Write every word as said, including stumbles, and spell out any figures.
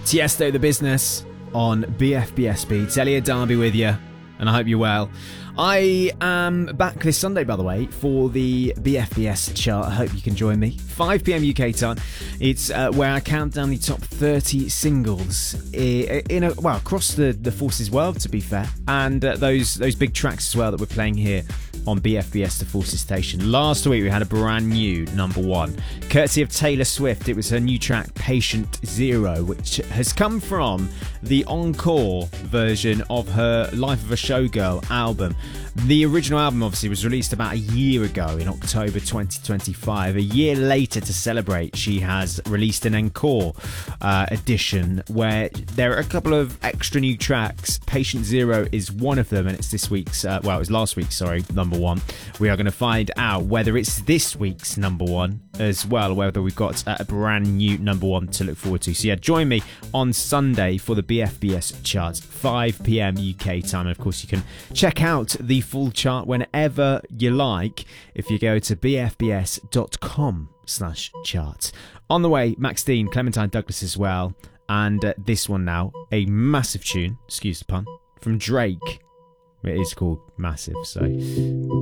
Tiesto The Business on B F B S Beats. Elliot Darby with you, and I hope you're well. I am back this Sunday, by the way, for the B F B S chart. I hope you can join me. five p.m. U K time. It's uh, where I count down the top thirty singles in, in a, well, across the, the Forces world, to be fair, and uh, those those big tracks as well that we're playing here on B F B S, the Forces station. Last week we had a brand new number one, courtesy of Taylor Swift. It was her new track, Patient Zero, which has come from the encore version of her Life of a Showgirl album. The original album obviously was released about a year ago in October twenty twenty-five. A year later, to celebrate, she has released an encore uh, edition where there are a couple of extra new tracks. Patient Zero is one of them, and it's this week's, uh, well, it was last week's, sorry, number one. We are going to find out whether it's this week's number one as well, whether we've got a brand new number one to look forward to. So yeah, join me on Sunday for the B F B S charts, five p.m. U K time. And of course, you can check out the full chart whenever you like if you go to bfbs.com slash charts. On the way, Max Dean, Clementine Douglas as well. And uh, this one now, a massive tune, excuse the pun, from Drake. It is called Massive, so